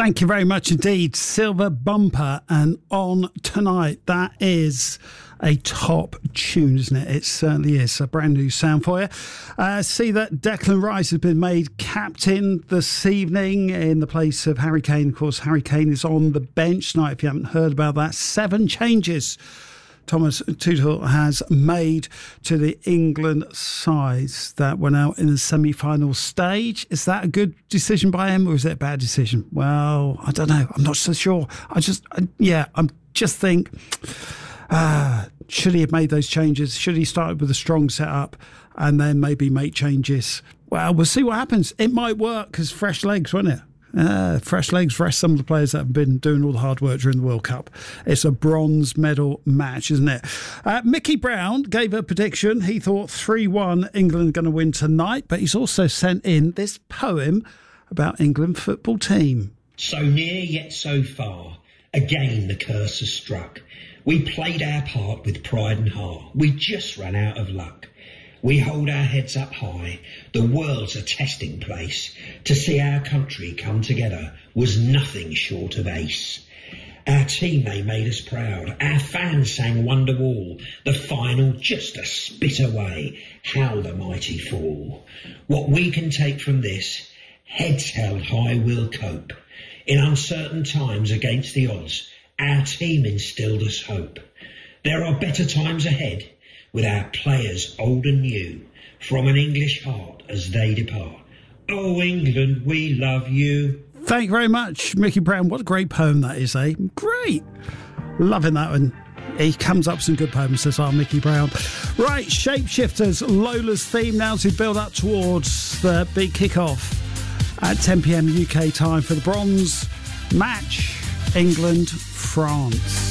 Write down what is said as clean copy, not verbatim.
Thank you very much indeed. Silver Bumper and On Tonight. That is a top tune, isn't it? It certainly is. A brand new sound for you. See that Declan Rice has been made captain this evening in the place of Harry Kane. Of course, Harry Kane is on the bench tonight. If you haven't heard about that, 7 changes Thomas Tuchel has made to the England sides that went out in the semi-final stage. Is that a good decision by him or is it a bad decision? Well, I don't know. I'm not so sure. I'm just think, should he have made those changes? Should he started with a strong setup and then maybe make changes? Well, we'll see what happens. It might work because fresh legs, won't it? Fresh legs, fresh some of the players that have been doing all the hard work during the World Cup. It's a bronze medal match, isn't it? Mickey Brown gave a prediction. He thought 3-1 England are going to win tonight, but he's also sent in this poem about England football team. So near yet so far, again the curse has struck. We played our part with pride and heart. We just ran out of luck. We hold our heads up high. The world's a testing place. To see our country come together was nothing short of ace. Our team, they made us proud. Our fans sang Wonderwall. The final just a spit away. How the mighty fall. What we can take from this, heads held high we'll cope. In uncertain times against the odds, our team instilled us hope. There are better times ahead, with our players old and new, from an English heart as they depart. Oh, England, we love you. Thank you very much, Mickey Brown. What a great poem that is, eh? Great. Loving that one. He comes up with some good poems, says our Mickey Brown. Right, Shapeshifters, Lola's theme now to build up towards the big kick-off at 10 p.m. UK time for the bronze match, England-France.